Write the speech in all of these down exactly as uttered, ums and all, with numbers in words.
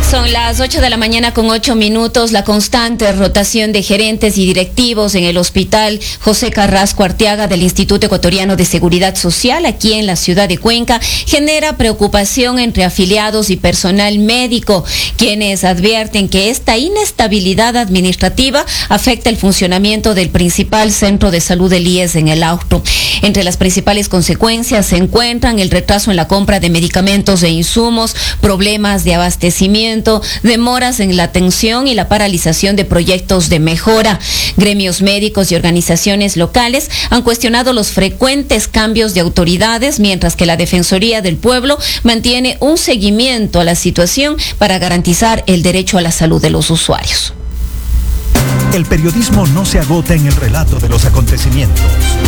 Son las ocho de la mañana con ocho minutos. La constante rotación de gerentes y directivos en el Hospital José Carrasco Arteaga del Instituto Ecuatoriano de Seguridad Social, aquí en la ciudad de Cuenca, genera preocupación entre afiliados y personal médico, quienes advierten que esta inestabilidad administrativa afecta el funcionamiento del principal centro de salud del I E S en el Auto. Entre las principales consecuencias se encuentran el retraso en la compra de medicamentos e insumos, problemas de abastecimiento, demoras en la atención y la paralización de proyectos de mejora. Gremios médicos y organizaciones locales han cuestionado los frecuentes cambios de autoridades, mientras que la Defensoría del Pueblo mantiene un seguimiento a la situación para garantizar el derecho a la salud de los usuarios. El periodismo no se agota en el relato de los acontecimientos.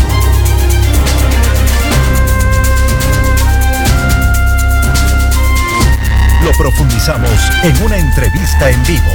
Lo profundizamos en una entrevista en vivo.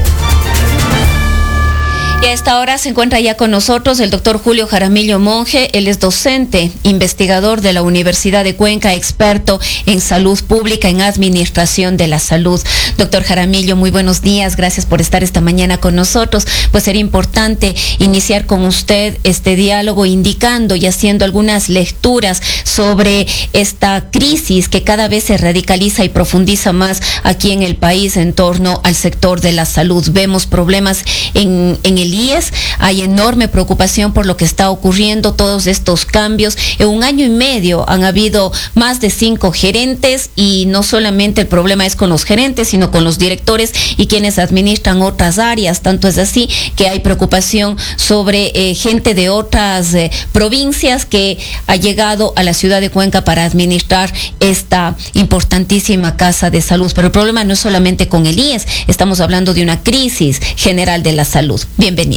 Y a esta hora se encuentra ya con nosotros el doctor Julio Jaramillo Monge. Él es docente, investigador de la Universidad de Cuenca, experto en salud pública, en administración de la salud. Doctor Jaramillo, muy buenos días. Gracias por estar esta mañana con nosotros. Pues sería importante iniciar con usted este diálogo indicando y haciendo algunas lecturas sobre esta crisis que cada vez se radicaliza y profundiza más aquí en el país en torno al sector de la salud. Vemos problemas en, en el I E S, hay enorme preocupación por lo que está ocurriendo, todos estos cambios. En un año y medio han habido más de cinco gerentes y no solamente el problema es con los gerentes, sino con los directores y quienes administran otras áreas. Tanto es así que hay preocupación sobre eh, gente de otras eh, provincias que ha llegado a la ciudad de Cuenca para administrar esta importantísima casa de salud. Pero el problema no es solamente con el I E S, estamos hablando de una crisis general de la salud. Bienvenido.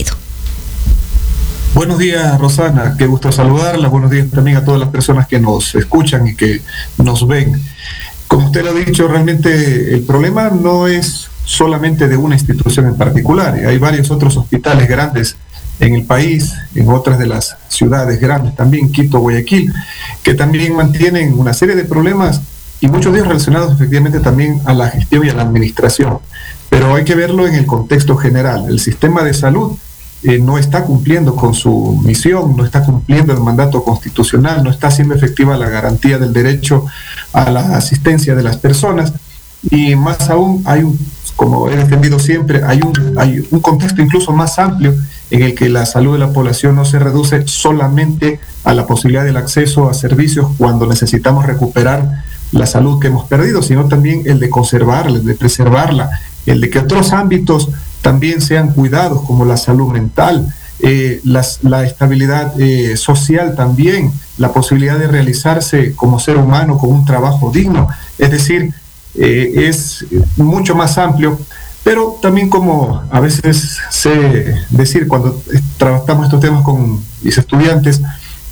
Buenos días, Rosana, qué gusto saludarla. Buenos días también a todas las personas que nos escuchan y que nos ven. Como usted lo ha dicho, realmente el problema no es solamente de una institución en particular. Hay varios otros hospitales grandes en el país, en otras de las ciudades grandes también, Quito, Guayaquil, que también mantienen una serie de problemas y muchos de ellos relacionados efectivamente también a la gestión y a la administración. Pero hay que verlo en el contexto general. El sistema de salud eh, no está cumpliendo con su misión, no está cumpliendo el mandato constitucional, no está siendo efectiva la garantía del derecho a la asistencia de las personas, y más aún hay un, como he defendido siempre, hay un, hay un contexto incluso más amplio en el que la salud de la población no se reduce solamente a la posibilidad del acceso a servicios cuando necesitamos recuperar la salud que hemos perdido, sino también el de conservarla, el de preservarla, el de que otros ámbitos también sean cuidados, como la salud mental, eh, las, la estabilidad eh, social también, la posibilidad de realizarse como ser humano con un trabajo digno. Es decir, eh, es mucho más amplio, pero también, como a veces sé decir cuando tratamos estos temas con mis estudiantes,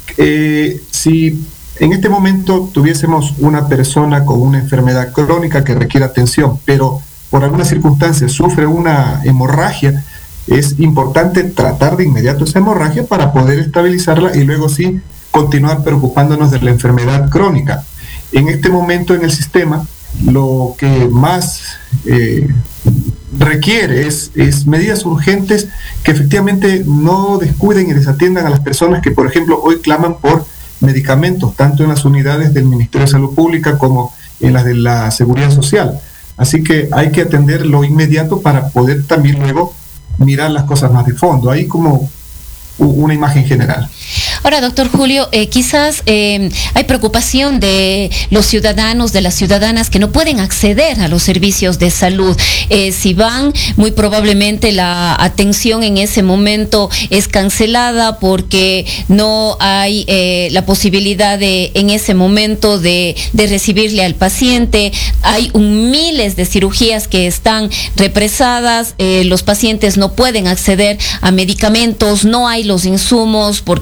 eh, si en este momento tuviésemos una persona con una enfermedad crónica que requiere atención, pero por alguna circunstancia sufre una hemorragia, es importante tratar de inmediato esa hemorragia para poder estabilizarla y luego sí continuar preocupándonos de la enfermedad crónica. En este momento en el sistema lo que más eh, requiere es, es medidas urgentes que efectivamente no descuiden y desatiendan a las personas que, por ejemplo, hoy claman por medicamentos, tanto en las unidades del Ministerio de Salud Pública como en las de la Seguridad Social. Así que hay que atender lo inmediato para poder también luego mirar las cosas más de fondo. Hay como una imagen general. Ahora, doctor Julio, eh, quizás eh, hay preocupación de los ciudadanos, de las ciudadanas que no pueden acceder a los servicios de salud. Eh, si van, muy probablemente la atención en ese momento es cancelada porque no hay eh, la posibilidad de, en ese momento de, de recibirle al paciente. Hay un, miles de cirugías que están represadas, eh, los pacientes no pueden acceder a medicamentos, no hay los insumos porque los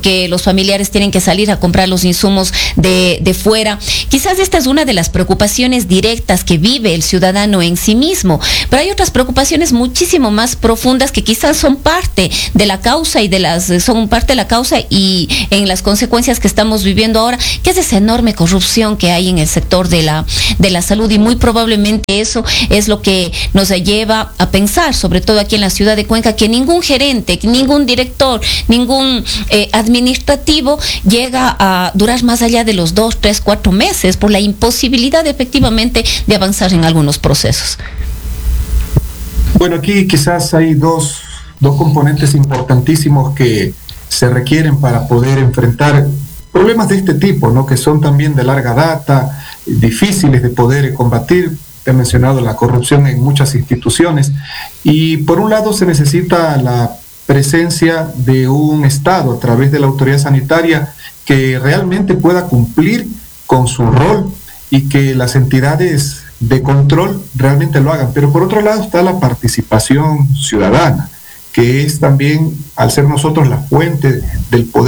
familiares tienen que salir a comprar los insumos de, de fuera. Quizás esta es una de las preocupaciones directas que vive el ciudadano en sí mismo, pero hay otras preocupaciones muchísimo más profundas que quizás son parte de la causa y de las son parte de la causa y en las consecuencias que estamos viviendo ahora, que es esa enorme corrupción que hay en el sector de la de la salud, y muy probablemente eso es lo que nos lleva a pensar, sobre todo aquí en la ciudad de Cuenca, que ningún gerente, ningún director, ningún eh, administrativo llega a durar más allá de los dos, tres, cuatro meses por la imposibilidad efectivamente de avanzar en algunos procesos. Bueno, aquí quizás hay dos, dos componentes importantísimos que se requieren para poder enfrentar problemas de este tipo, ¿no? Que son también de larga data, difíciles de poder combatir. Te he mencionado la corrupción en muchas instituciones, y por un lado se necesita la presencia de un Estado a través de la autoridad sanitaria que realmente pueda cumplir con su rol y que las entidades de control realmente lo hagan. Pero por otro lado está la participación ciudadana, que es también, al ser nosotros la fuente del poder